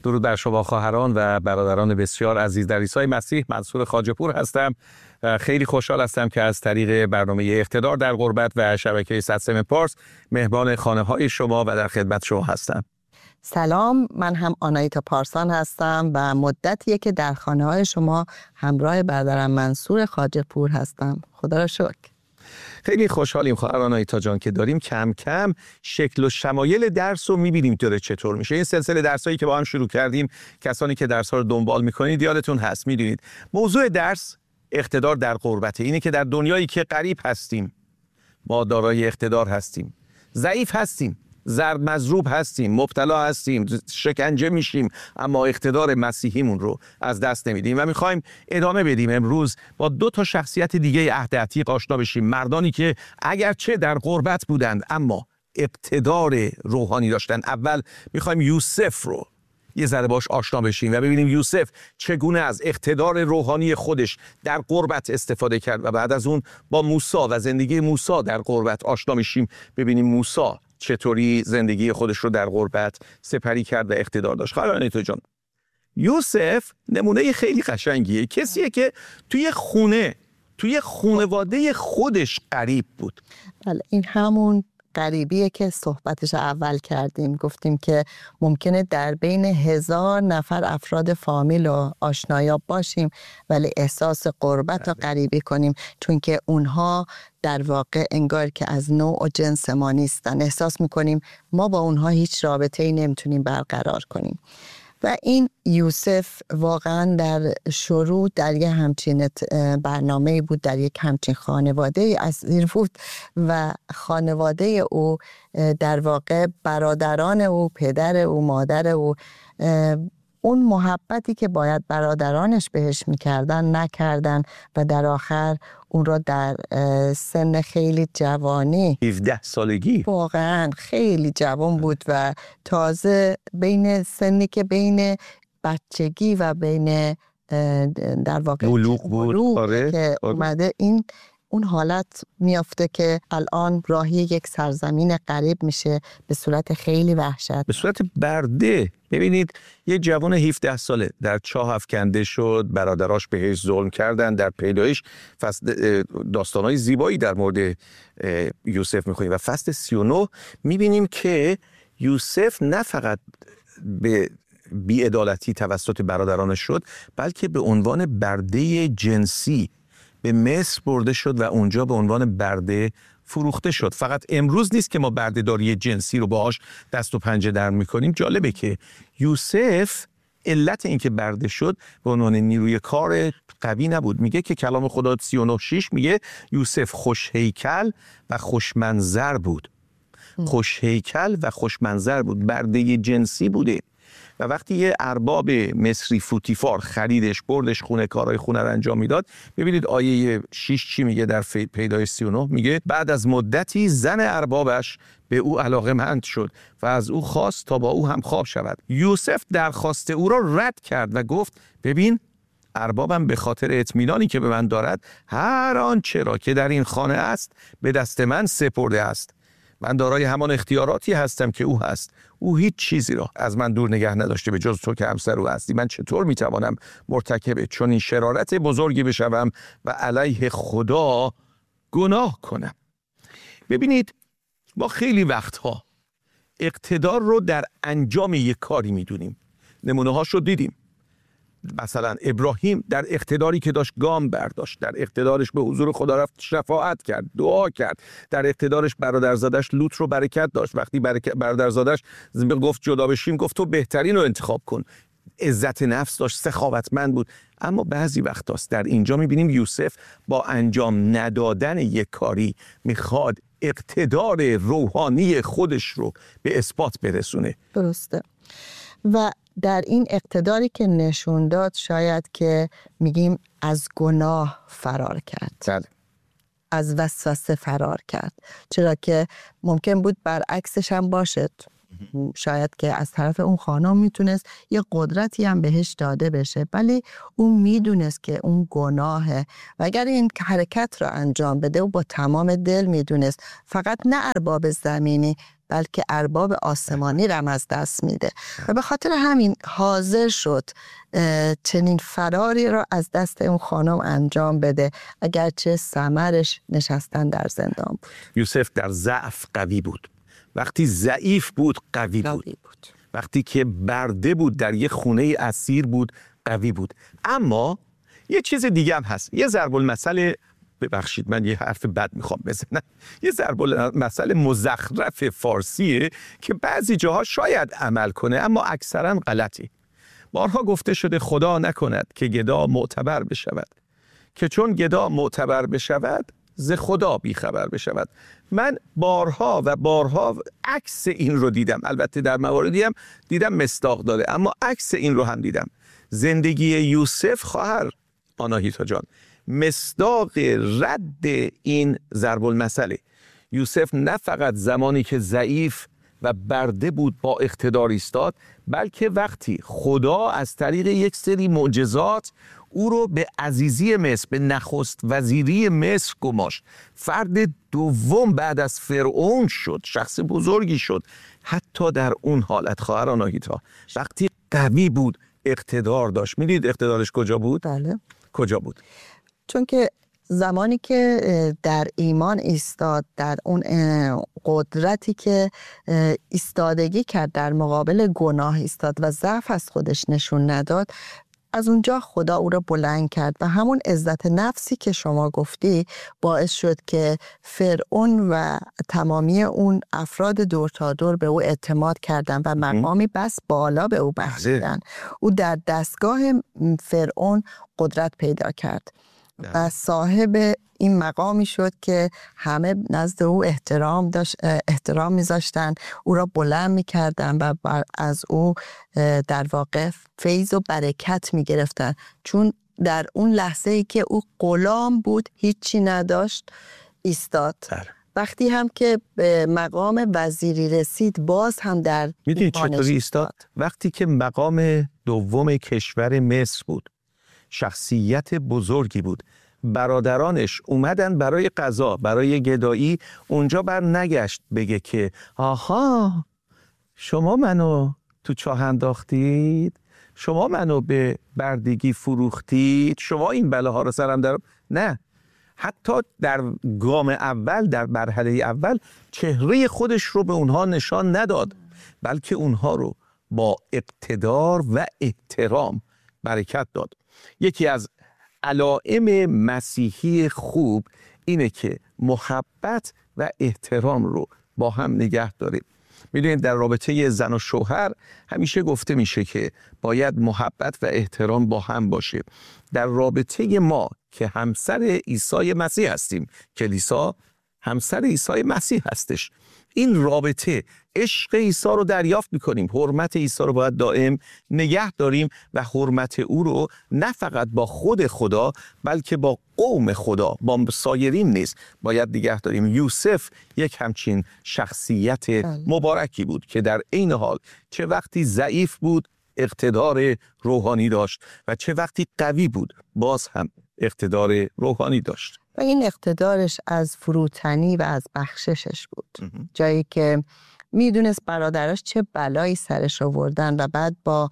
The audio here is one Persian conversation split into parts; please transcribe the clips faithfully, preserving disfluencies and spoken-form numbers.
درود بر شما خواهران و برادران بسیار عزیز. در عیسی مسیح منصور خواجه‌پور هستم. خیلی خوشحال هستم که از طریق برنامه اقتدار در غربت و شبکه صد سیم پارس مهمان خانه‌های شما و در خدمت شما هستم. سلام، من هم آنایتا پارسان هستم و مدتیه که در خانه‌های شما همراه برادرم منصور خواجه‌پور هستم. خدا را شکر. خیلی خوشحالیم خواهر آنایتا جان که داریم کم کم شکل و شمایل درس رو می‌بینیم داره چطور میشه. این سلسله درسایی که با هم شروع کردیم، کسانی که درس‌ها رو دنبال می‌کنید یادتون هست، می‌دونید موضوع درس اقتدار در غربت. اینه که در دنیایی که غریب هستیم، ما دارای اقتدار هستیم، ضعیف هستیم، ضرب مضروب هستیم، مبتلا هستیم، شکنجه میشیم، اما اقتدار مسیحیمون رو از دست نمیدیم و میخوایم ادامه بدیم. امروز با دو تا شخصیت دیگه عهد عتیق آشنا بشیم، مردانی که اگرچه در غربت بودند اما اقتدار روحانی داشتن. اول میخوایم یوسف رو یه ذره باش آشنا بشیم و ببینیم یوسف چگونه از اقتدار روحانی خودش در غربت استفاده کرد و بعد از اون با موسی و زندگی موسی در غربت آشنا میشیم، ببینیم موسی چطوری زندگی خودش رو در غربت سپری کرد و اقتدار داشت. خواهر آنایتا جان، یوسف نمونه خیلی قشنگیه، کسیه که توی خونه توی خانواده خودش غریب بود. بله، این همون غریبیه که صحبتش اول کردیم، گفتیم که ممکنه در بین هزار نفر افراد فامیل و آشنایاب باشیم ولی احساس غربت و غریبی کنیم، چون که اونها در واقع انگار که از نوع و جنس ما نیستن. احساس میکنیم ما با اونها هیچ رابطه‌ای نمیتونیم برقرار کنیم. و این یوسف واقعا در شروع در یک همچین برنامه‌ای بود، در یک همچین خانواده اسیر بود و خانواده او در واقع برادران او، پدر او، مادر او، اون محبتی که باید برادرانش بهش میکردن نکردن و در آخر اون را در سن خیلی جوانی، هفده سالگی، واقعا خیلی جوان بود و تازه بین سنی که بین بچگی و بین در واقع بلوغ بود، آره، که آره. اومده این اون حالت میافته که الان راهی یک سرزمین غریب میشه به صورت خیلی وحشت، به صورت برده. ببینید یه جوان هفده ساله در چاه افکنده شد، برادراش بهش ظلم کردن. در پیدایش فصل داستانهای زیبایی در مورد یوسف میخونیم و فصل سی و نه میبینیم که یوسف نه فقط به بی‌عدالتی توسط برادرانش شد، بلکه به عنوان برده جنسی به مصر برده شد و اونجا به عنوان برده فروخته شد. فقط امروز نیست که ما بردهداری جنسی رو باهاش دست و پنجه در میکنیم. جالبه که یوسف علت این که برده شد به عنوان نیروی کار قوی نبود. میگه که کلام خدا سی و نه شش میگه یوسف خوش هیکل و خوش منظر بود. خوش هیکل و خوش منظر بود، برده جنسی بوده. و وقتی یه ارباب مصری فوتیفار خریدش، بردش خونه، کارهای خونه رو انجام میداد، ببینید آیه شش چی میگه در پیدایش سی و نه؟ میگه بعد از مدتی زن اربابش به او علاقه‌مند شد و از او خواست تا با او هم خواب شود. یوسف درخواست او را رد کرد و گفت ببین اربابم به خاطر اطمینانی که به من دارد هر آنچه را که در این خانه است به دست من سپرده است. من دارای همان اختیاراتی هستم که او هست. او هیچ چیزی را از من دور نگه نداشته به جز تو که همسر او هستی. من چطور میتوانم مرتکب چون این شرارت بزرگی بشوم و علیه خدا گناه کنم؟ ببینید ما خیلی وقتها اقتدار رو در انجام یک کاری میدونیم. نمونه هاش رو دیدیم. مثلا ابراهیم در اقتداری که داشت گام برداشت، در اقتدارش به حضور خدا رفت شفاعت کرد، دعا کرد. در اقتدارش برادرزادش لوط رو برکت داشت. وقتی برادرزادش گفت جدا بشیم گفت تو بهترین رو انتخاب کن. عزت نفس داشت، سخاوتمند بود. اما بعضی وقت هست در اینجا میبینیم یوسف با انجام ندادن یک کاری میخواد اقتدار روحانی خودش رو به اثبات برسونه. درسته. و در این اقتداری که نشون داد شاید که میگیم از گناه فرار کرد، بله. از وسوسه فرار کرد، چرا که ممکن بود برعکسش هم باشه. شاید که از طرف اون خانم میتونست یه قدرتی هم بهش داده بشه، ولی اون میدونست که اون گناهه و اگر این حرکت رو انجام بده و با تمام دل میدونست فقط نه ارباب زمینی بلکه ارباب آسمانی را از دست میده و به خاطر همین حاضر شد چنین فراری را از دست اون خانم انجام بده، اگرچه ثمرش نشستن در زندان بود. یوسف در ضعف قوی بود، وقتی ضعیف بود قوی بود. بود وقتی که برده بود در یه خونه اسیر بود قوی بود. اما یه چیز دیگه هم هست، یه ضرب المثل، ببخشید من یه حرف بد میخوام بزنم، یه ضرب المثل مزخرف فارسیه که بعضی جاها شاید عمل کنه اما اکثرا غلطی. بارها گفته شده خدا نکند که گدا معتبر بشود، که چون گدا معتبر بشود ز خدا بیخبر بشود. من بارها و بارها عکس این رو دیدم، البته در مواردی هم دیدم مصداق داره، اما عکس این رو هم دیدم. زندگی یوسف خواهر آناهیتا جان مصداق رد این ضرب المثل. یوسف نه فقط زمانی که ضعیف و برده بود با اقتدار ایستاد، بلکه وقتی خدا از طریق یک سری معجزات او رو به عزیزی مصر، به نخست وزیری مصر گماشت، فرد دوم بعد از فرعون شد، شخص بزرگی شد. حتی در اون حالت خواهر آناهیتا وقتی قوی بود، اقتدار داشت. میدید اقتدارش کجا بود؟ بله. کجا بود؟ چون که زمانی که در ایمان ایستاد، در اون قدرتی که ایستادگی کرد، در مقابل گناه ایستاد و ضعف از خودش نشون نداد، از اونجا خدا او را بلند کرد و همون عزت نفسی که شما گفتی باعث شد که فرعون و تمامی اون افراد دور تا دور به او اعتماد کردن و مقامی بس بالا به او بخشیدن. او در دستگاه فرعون قدرت پیدا کرد و صاحب این مقامی شد که همه نزد او احترام داشت، احترام میذاشتن، او را بلند میکردن و از او در واقع فیض و برکت میگرفتن، چون در اون لحظه ای که او غلام بود، هیچی نداشت، ایستاد. وقتی هم که به مقام وزیری رسید، باز هم در میدونی چطوری ایستاد؟ وقتی که مقام دوم کشور مصر بود، شخصیت بزرگی بود، برادرانش اومدن برای قضا، برای گدایی، اونجا بر نگشت بگه که آها شما منو تو چاه انداختید، شما منو به بردگی فروختید، شما این بلاها رو سرم در... نه، حتی در گام اول، در مرحله اول چهره خودش رو به اونها نشان نداد، بلکه اونها رو با اقتدار و احترام برکت داد. یکی از علائم مسیحی خوب اینه که محبت و احترام رو با هم نگه داریم. میدونید در رابطه زن و شوهر همیشه گفته میشه که باید محبت و احترام با هم باشه. در رابطه ما که همسر عیسی مسیح هستیم، کلیسا همسر عیسی مسیح هستش، این رابطه عشق عیسی رو دریافت میکنیم، حرمت عیسی رو باید دائم نگه داریم و حرمت او رو نه فقط با خود خدا بلکه با قوم خدا، با سایرین نیز باید نگه داریم. یوسف یک همچین شخصیت مبارکی بود که در عین حال چه وقتی ضعیف بود اقتدار روحانی داشت و چه وقتی قوی بود باز هم اقتدار روحانی داشت. و این اقتدارش از فروتنی و از بخششش بود. جایی که میدونست برادراش چه بلایی سرش آوردن و بعد با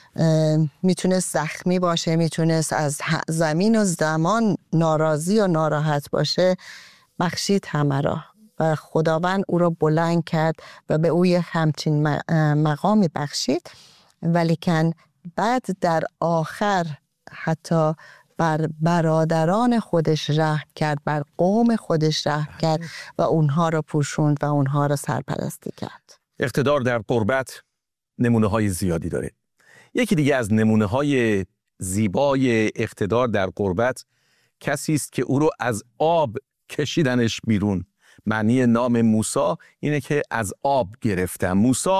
میتونست زخمی باشه، میتونست از زمین و زمان ناراضی و ناراحت باشه، بخشید همه را و خداوند او را بلند کرد و به او یک همچین مقامی بخشید. ولیکن بعد در آخر حتی بر برادران خودش رحم کرد، بر قوم خودش رحم کرد و اونها را پوشوند و اونها را سرپرستی کرد. اقتدار در قربت نمونه های زیادی داره. یکی دیگه از نمونه های زیبای اقتدار در قربت کسی است که او رو از آب کشیدنش بیرون. معنی نام موسی اینه که از آب گرفتن. موسی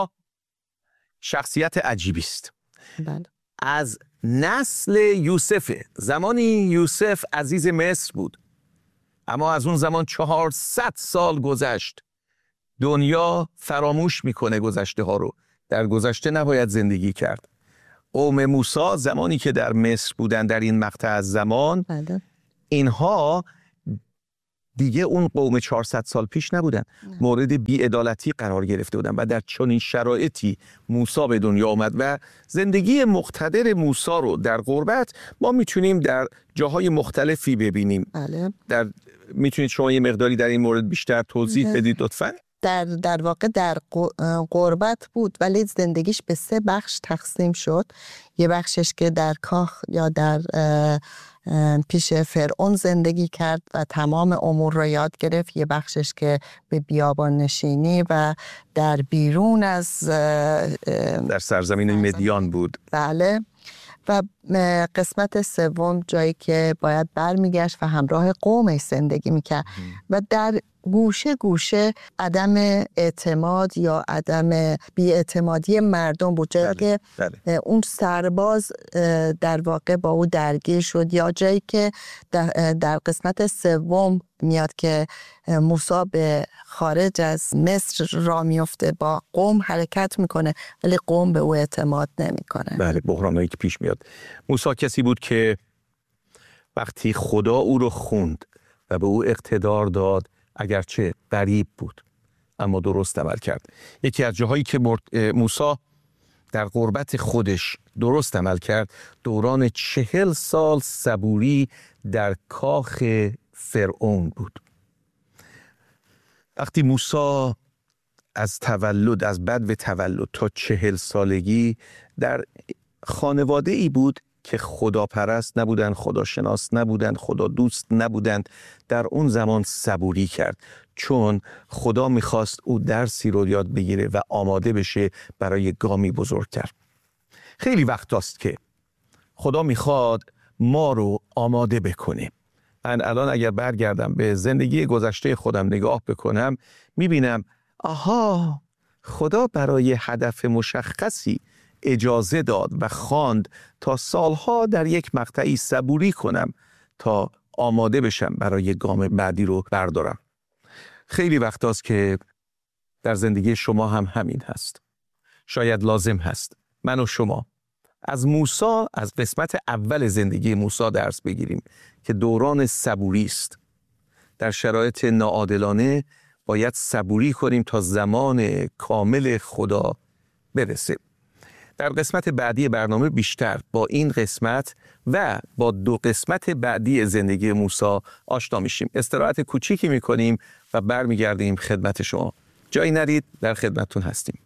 شخصیت عجیبی است. بله. از نسل یوسف، زمانی یوسف عزیز مصر بود، اما از اون زمان چهارصد سال گذشت. دنیا فراموش میکنه گذشته ها رو، در گذشته نباید زندگی کرد. قوم موسی زمانی که در مصر بودن در این مقطع از زمان، بله. اینها دیگه اون قوم چهارصد سال پیش نبودن، مورد بی‌عدالتی قرار گرفته بودن و در چنین شرایطی موسی به دنیا آمد و زندگی مقتدر موسی رو در غربت ما میتونیم در جاهای مختلفی ببینیم. بله. در میتونید شما یه مقداری در این مورد بیشتر توضیح بدید لطفاً؟ در در واقع در غربت بود ولی زندگیش به سه بخش تقسیم شد. یه بخشش که در کاخ یا در پیش فرعون زندگی کرد و تمام امور رو یاد گرفت. یه بخشش که به بیابان نشینی و در بیرون از در سرزمین مدیان بود. بله. و قسمت سوم جایی که باید برمیگشت و همراه قومش زندگی میکرد و در گوشه گوشه عدم اعتماد یا عدم بی‌اعتمادی مردم بود، جایی که بله. اون سرباز در واقع با او درگیر شد، یا جایی که در قسمت سوم میاد که موسی به خارج از مصر را میفته، با قوم حرکت میکنه ولی قوم به او اعتماد نمیکنه. بله، بحرانایی که پیش میاد. موسی کسی بود که وقتی خدا او رو خوند و به او اقتدار داد، اگرچه غریب بود اما درست عمل کرد. یکی از جاهایی که موسی در غربت خودش درست عمل کرد، دوران چهل سال صبوری در کاخ فرعون بود. وقتی موسی از تولد از بدو تولد تا چهل سالگی در خانواده ای بود که خداپرست نبودن، خداشناس نبودن، خدا دوست نبودن، در اون زمان صبوری کرد، چون خدا میخواست او درسی رو یاد بگیره و آماده بشه برای گامی بزرگتر. خیلی وقت است که خدا میخواد ما رو آماده بکنه. من الان اگر برگردم به زندگی گذشته خودم نگاه بکنم، میبینم آها، خدا برای هدف مشخصی اجازه داد و خواند تا سالها در یک مقطعی صبوری کنم تا آماده بشم برای گام بعدی رو بردارم. خیلی وقت است که در زندگی شما هم همین هست. شاید لازم هست من و شما از موسی، از قسمت اول زندگی موسی درس بگیریم که دوران صبوری است. در شرایط ناعادلانه باید صبوری کنیم تا زمان کامل خدا برسه. در قسمت بعدی برنامه بیشتر با این قسمت و با دو قسمت بعدی زندگی موسی آشنا میشیم. استراحت کوچیکی میکنیم و برمیگردیم خدمت شما. جایی نرید، در خدمتتون هستیم.